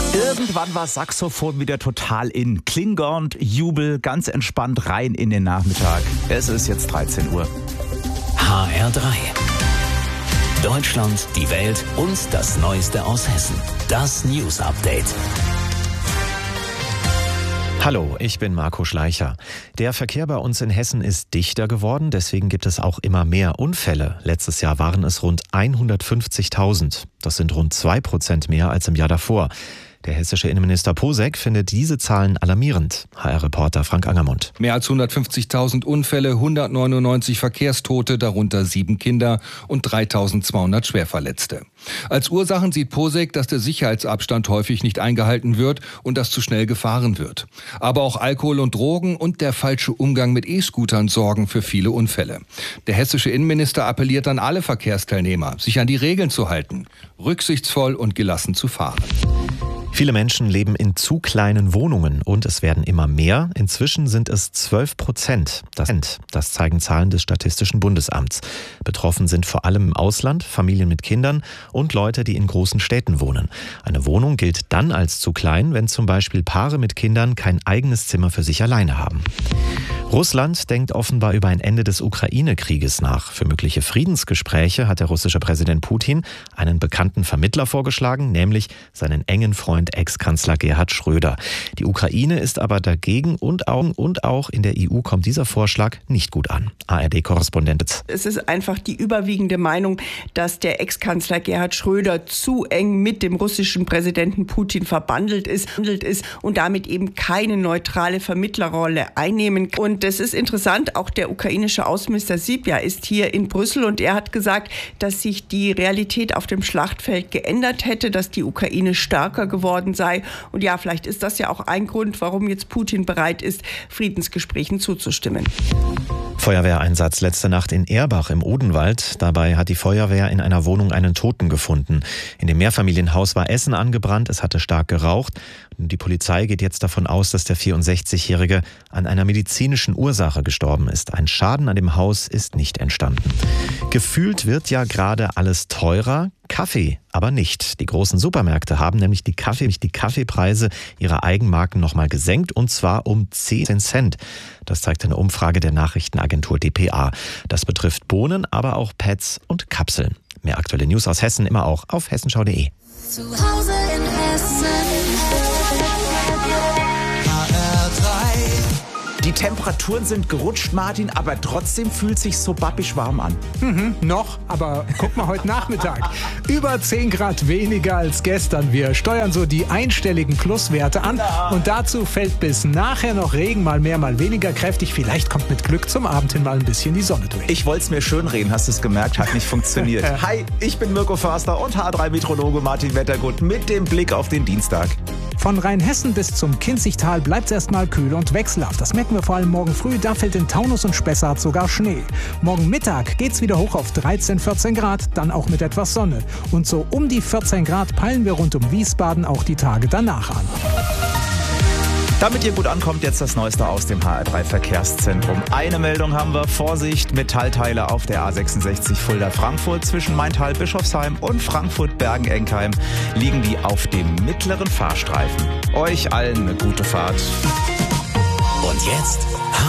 Irgendwann war Saxophon wieder total in. Klingelnd, Jubel, ganz entspannt rein in den Nachmittag. Es ist jetzt 13 Uhr. HR3. Deutschland, die Welt und das Neueste aus Hessen. Das News Update. Hallo, ich bin Marco Schleicher. Der Verkehr bei uns in Hessen ist dichter geworden, deswegen gibt es auch immer mehr Unfälle. Letztes Jahr waren es rund 150.000. Das sind rund 2% mehr als im Jahr davor. Der hessische Innenminister Posek findet diese Zahlen alarmierend. HR-Reporter Frank Angermund. Mehr als 150.000 Unfälle, 199 Verkehrstote, darunter 7 Kinder und 3.200 Schwerverletzte. Als Ursachen sieht Posek, dass der Sicherheitsabstand häufig nicht eingehalten wird und dass zu schnell gefahren wird. Aber auch Alkohol und Drogen und der falsche Umgang mit E-Scootern sorgen für viele Unfälle. Der hessische Innenminister appelliert an alle Verkehrsteilnehmer, sich an die Regeln zu halten, rücksichtsvoll und gelassen zu fahren. Viele Menschen leben in zu kleinen Wohnungen und es werden immer mehr. Inzwischen sind es 12%. Das zeigen Zahlen des Statistischen Bundesamts. Betroffen sind vor allem im Ausland, Familien mit Kindern und Leute, die in großen Städten wohnen. Eine Wohnung gilt dann als zu klein, wenn zum Beispiel Paare mit Kindern kein eigenes Zimmer für sich alleine haben. Russland denkt offenbar über ein Ende des Ukraine-Krieges nach. Für mögliche Friedensgespräche hat der russische Präsident Putin einen bekannten Vermittler vorgeschlagen, nämlich seinen engen Freund Ex-Kanzler Gerhard Schröder. Die Ukraine ist aber dagegen und auch in der EU kommt dieser Vorschlag nicht gut an. ARD-Korrespondent. Es ist einfach die überwiegende Meinung, dass der Ex-Kanzler Gerhard Schröder zu eng mit dem russischen Präsidenten Putin verbandelt ist und damit eben keine neutrale Vermittlerrolle einnehmen kann. Und das ist interessant, auch der ukrainische Außenminister Sybiha ist hier in Brüssel und er hat gesagt, dass sich die Realität auf dem Schlachtfeld geändert hätte, dass die Ukraine stärker geworden sei. Und ja, vielleicht ist das ja auch ein Grund, warum jetzt Putin bereit ist, Friedensgesprächen zuzustimmen. Feuerwehreinsatz letzte Nacht in Erbach im Odenwald. Dabei hat die Feuerwehr in einer Wohnung einen Toten gefunden. In dem Mehrfamilienhaus war Essen angebrannt, es hatte stark geraucht. Die Polizei geht jetzt davon aus, dass der 64-Jährige an einer medizinischen Ursache gestorben ist. Ein Schaden an dem Haus ist nicht entstanden. Gefühlt wird ja gerade alles teurer, Kaffee aber nicht. Die großen Supermärkte haben nämlich die Kaffeepreise ihrer Eigenmarken nochmal gesenkt und zwar um 10 Cent. Das zeigt eine Umfrage der Nachrichtenagentur dpa. Das betrifft Bohnen, aber auch Pads und Kapseln. Mehr aktuelle News aus Hessen immer auch auf hessenschau.de. Zu Hause in Hessen. Die Temperaturen sind gerutscht, Martin, aber trotzdem fühlt sich so babbisch warm an. Noch, aber guck mal heute Nachmittag. Über 10 Grad weniger als gestern. Wir steuern so die einstelligen Pluswerte an. Und dazu fällt bis nachher noch Regen, mal mehr, mal weniger kräftig. Vielleicht kommt mit Glück zum Abend hin mal ein bisschen die Sonne durch. Ich wollte es mir schönreden, hast du es gemerkt, hat nicht funktioniert. Hi, ich bin Mirko Förster und H3-Meteorologe Martin Wettergut mit dem Blick auf den Dienstag. Von Rheinhessen bis zum Kinzigtal bleibt es erstmal kühl und wechselhaft. Das merken wir vor allem morgen früh. Da fällt in Taunus und Spessart sogar Schnee. Morgen Mittag geht's wieder hoch auf 13, 14 Grad, dann auch mit etwas Sonne. Und so um die 14 Grad peilen wir rund um Wiesbaden auch die Tage danach an. Damit ihr gut ankommt, jetzt das Neueste aus dem HR3-Verkehrszentrum. Eine Meldung haben wir. Vorsicht, Metallteile auf der A66 Fulda-Frankfurt. Zwischen Maintal, Bischofsheim und Frankfurt-Bergen-Enkheim liegen die auf dem mittleren Fahrstreifen. Euch allen eine gute Fahrt. Und jetzt